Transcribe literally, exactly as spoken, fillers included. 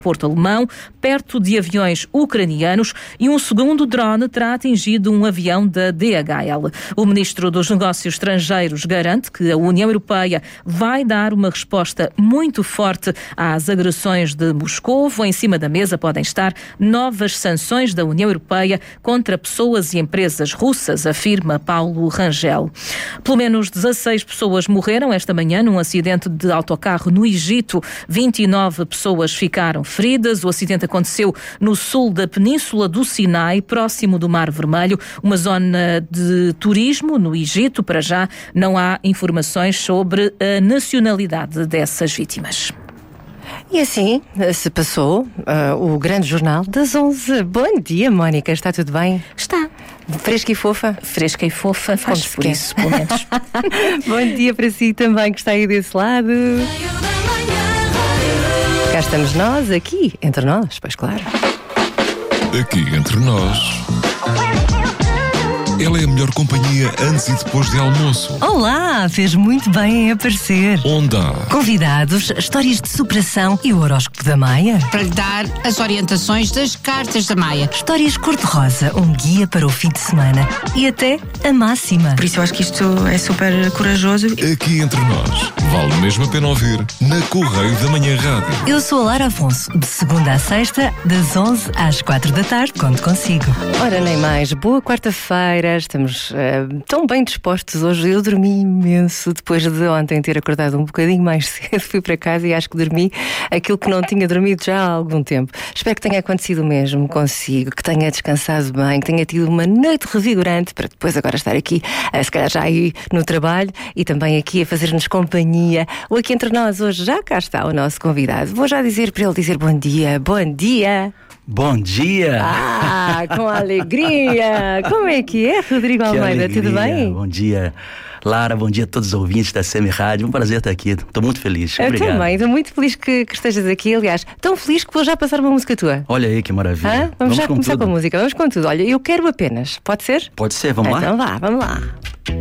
Porto Alemão, perto de aviões ucranianos, e um segundo drone terá atingido um avião da D H L. O Ministro dos Negócios Estrangeiros garante que a União Europeia vai dar uma resposta muito forte às agressões de Moscovo. Em cima da mesa podem estar novas sanções da União Europeia contra pessoas e empresas russas, afirma Paulo Rangel. Pelo menos dezasseis pessoas morreram esta manhã num acidente de autocarro no Egito. vinte e nove pessoas ficaram feridas. O acidente aconteceu no sul da Península do Sinai, próximo do Mar Vermelho, uma zona de turismo no Egito. Para já não há informações sobre a nacionalidade dessas vítimas. E assim se passou uh, o grande jornal das onze. Bom dia, Mónica, está tudo bem? Está. Fresca e fofa? Fresca e fofa, faz por isso, pelo menos. Bom dia para si também, que está aí desse lado. Cá estamos nós, aqui, entre nós, pois claro. Aqui, entre nós, ela é a melhor companhia antes e depois de almoço. Olá, fez muito bem em aparecer. Onda. Convidados, histórias de superação e o horóscopo da Maia. Para lhe dar as orientações das cartas da Maia. Histórias cor-de-rosa, um guia para o fim de semana. E até a máxima. Por isso eu acho que isto é super corajoso. Aqui, entre nós, vale mesmo a pena ouvir na Correio da Manhã Rádio. Eu sou a Lara Afonso, de segunda à sexta, das onze às quatro da tarde, conto consigo. Ora, nem mais. Boa quarta-feira. Estamos uh, tão bem dispostos hoje. Eu dormi imenso depois de ontem ter acordado um bocadinho mais cedo. Fui para casa e acho que dormi aquilo que não tinha dormido já há algum tempo. Espero que tenha acontecido o mesmo consigo, que tenha descansado bem, que tenha tido uma noite revigorante para depois agora estar aqui, uh, se calhar já aí no trabalho e também aqui a fazer-nos companhia. Ou aqui entre nós hoje já cá está o nosso convidado. Vou já dizer para ele dizer bom dia. Bom dia! Bom dia! Ah, com alegria! Como é que é, Rodrigo Almeida? Tudo bem? Bom dia, Lara, bom dia a todos os ouvintes da S M Rádio. Um prazer estar aqui, estou muito feliz. Eu Obrigado. também, estou muito feliz que, que estejas aqui. Aliás, tão feliz que vou já passar uma música tua. Olha aí que maravilha. Ah, vamos, vamos já com começar tudo. com a música, vamos com tudo. Olha, eu quero apenas, pode ser? Pode ser, vamos então lá? Então vá, vamos lá.